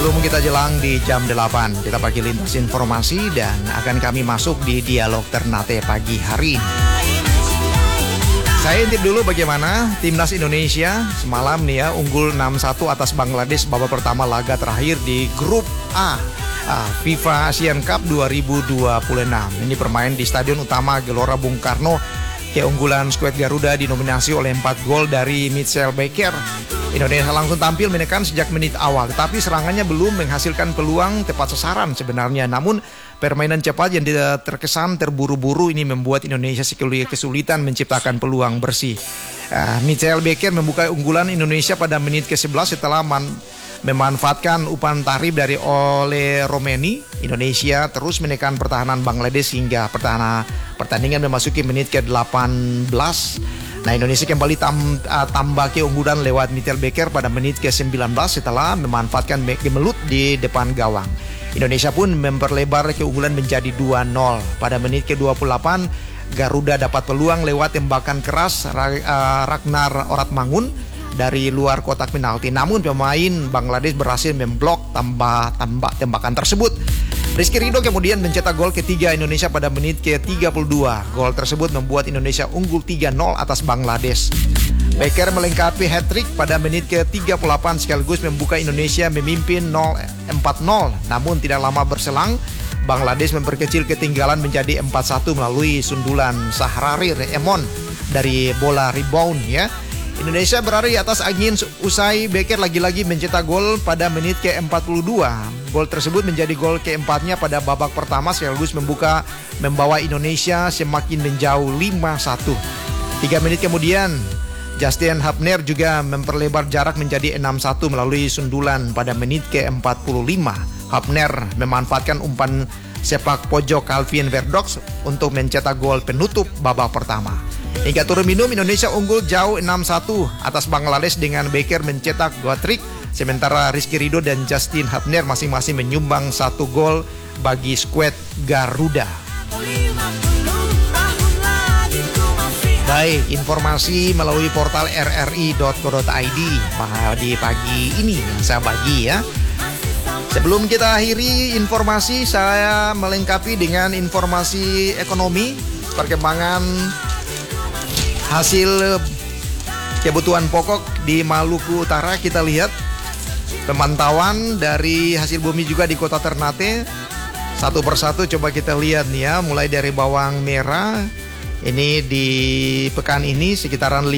Sebelum kita jelang di jam 8, kita bagi lintas informasi dan akan kami masuk di dialog Ternate pagi hari ini. Saya intip dulu bagaimana Timnas Indonesia semalam nih ya unggul 6-1 atas Bangladesh babak pertama laga terakhir di Grup A FIFA Asian Cup 2026. Ini bermain di Stadion Utama Gelora Bung Karno. Keunggulan skuad Garuda dinominasi oleh 4 gol dari Mitchell Baker. Indonesia langsung tampil menekan sejak menit awal, tetapi serangannya belum menghasilkan peluang tepat sasaran sebenarnya. Namun permainan cepat yang terkesan terburu-buru ini membuat Indonesia kesulitan menciptakan peluang bersih. Mitchell Baker membuka unggulan Indonesia pada menit ke-11 setelah memanfaatkan umpan tarif dari Ole Romeni. Indonesia terus menekan pertahanan Bangladesh hingga pertandingan memasuki menit ke-18. Nah, Indonesia kembali tambah keunggulan lewat Mitchell Baker pada menit ke-19 setelah memanfaatkan gemelut di depan gawang. Indonesia pun memperlebar keunggulan menjadi 2-0. Pada menit ke-28, Garuda dapat peluang lewat tembakan keras Ragnar Oratmangun dari luar kotak penalti. Namun pemain Bangladesh berhasil memblok tembakan tersebut. Rizky Ridho kemudian mencetak gol ketiga Indonesia pada menit ke-32. Gol tersebut membuat Indonesia unggul 3-0 atas Bangladesh. Baker melengkapi hat-trick pada menit ke-38 sekaligus membuka Indonesia memimpin 4-0. Namun tidak lama berselang, Bangladesh memperkecil ketinggalan menjadi 4-1 melalui sundulan Sahrari Emon dari bola rebound ya. Indonesia berada di atas angin usai Baker lagi-lagi mencetak gol pada menit ke-42. Gol tersebut menjadi gol keempatnya pada babak pertama sekaligus membawa Indonesia semakin menjauh 5-1. 3 menit kemudian, Justin Hapner juga memperlebar jarak menjadi 6-1 melalui sundulan pada menit ke-45. Hapner memanfaatkan umpan sepak pojok Calvin Verdox untuk mencetak gol penutup babak pertama. Hingga turun minum, Indonesia unggul jauh 6-1 atas Bangladesh dengan Baker mencetak 2 trik, sementara Rizky Ridho dan Justin Hapner masing-masing menyumbang 1 gol bagi skuad Garuda. Baik, informasi melalui portal rri.co.id di pagi ini yang saya bagi ya. Sebelum kita akhiri informasi, saya melengkapi dengan informasi ekonomi, perkembangan hasil kebutuhan pokok di Maluku Utara. Kita lihat pemantauan dari hasil bumi juga di kota Ternate. Satu persatu coba kita lihat nih ya. Mulai dari bawang merah, ini di pekan ini sekitaran